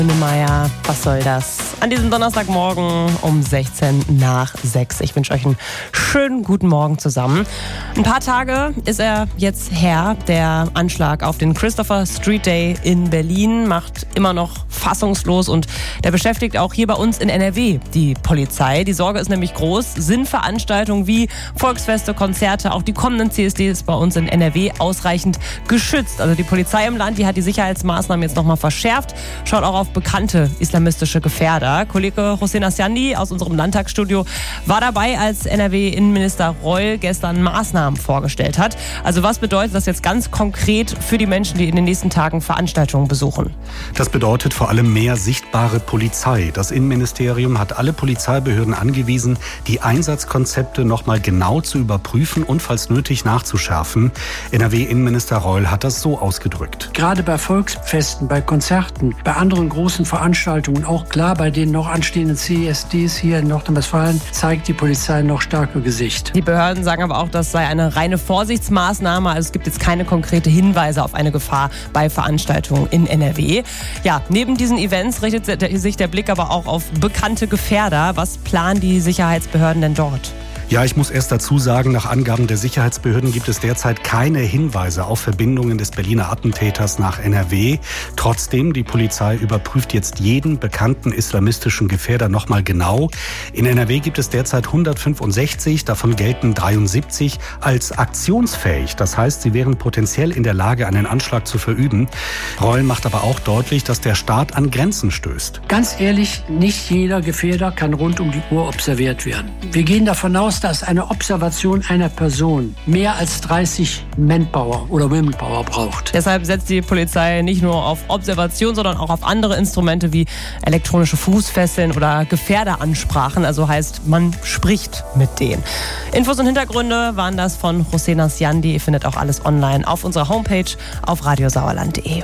Meier, was soll das? An diesem Donnerstagmorgen um 6:16. Ich wünsche euch einen schönen guten Morgen zusammen. Ein paar Tage ist er jetzt her. Der Anschlag auf den Christopher Street Day in Berlin macht immer noch fassungslos und der beschäftigt auch hier bei uns in NRW die Polizei. Die Sorge ist nämlich groß. Sind Veranstaltungen wie Volksfeste, Konzerte, auch die kommenden CSDs bei uns in NRW ausreichend geschützt? Also die Polizei im Land, die hat die Sicherheitsmaßnahmen jetzt nochmal verschärft, schaut auch auf bekannte islamistische Gefährder. Kollege Hossein Asyandi aus unserem Landtagsstudio war dabei, als NRW-Innenminister Reul gestern Maßnahmen vorgestellt hat. Also was bedeutet das jetzt ganz konkret für die Menschen, die in den nächsten Tagen Veranstaltungen besuchen? Das bedeutet vor allem mehr sichtbare Polizei. Das Innenministerium hat alle Polizeibehörden angewiesen, die Einsatzkonzepte nochmal genau zu überprüfen und falls nötig nachzuschärfen. NRW-Innenminister Reul hat das so ausgedrückt. Gerade bei Volksfesten, bei Konzerten, bei anderen großen Veranstaltungen, auch klar bei den noch anstehenden CSDs hier in Nordrhein-Westfalen, zeigt die Polizei noch stärker Gesicht. Die Behörden sagen aber auch, das sei eine reine Vorsichtsmaßnahme. Also es gibt jetzt keine konkrete Hinweise auf eine Gefahr bei Veranstaltungen in NRW. Ja, neben diesen Events richtet sich der Blick aber auch auf bekannte Gefährder. Was planen die Sicherheitsbehörden denn dort? Ja, ich muss erst dazu sagen, nach Angaben der Sicherheitsbehörden gibt es derzeit keine Hinweise auf Verbindungen des Berliner Attentäters nach NRW. Trotzdem, die Polizei überprüft jetzt jeden bekannten islamistischen Gefährder nochmal genau. In NRW gibt es derzeit 165, davon gelten 73 als aktionsfähig. Das heißt, sie wären potenziell in der Lage, einen Anschlag zu verüben. Reul macht aber auch deutlich, dass der Staat an Grenzen stößt. Ganz ehrlich, nicht jeder Gefährder kann rund um die Uhr observiert werden. Wir gehen davon aus, dass eine Observation einer Person mehr als 30 Manpower oder Womenpower braucht. Deshalb setzt die Polizei nicht nur auf Observation, sondern auch auf andere Instrumente wie elektronische Fußfesseln oder Gefährderansprachen. Also heißt, man spricht mit denen. Infos und Hintergründe waren das von Hossein Asyandi. Ihr findet auch alles online auf unserer Homepage auf radiosauerland.de.